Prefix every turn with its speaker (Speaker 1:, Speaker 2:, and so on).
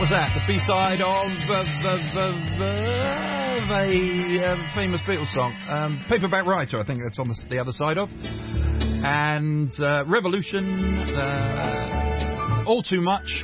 Speaker 1: was that? The B-side of a famous Beatles song. Paperback Writer, I think that's on the other side of. And Revolution, All Too Much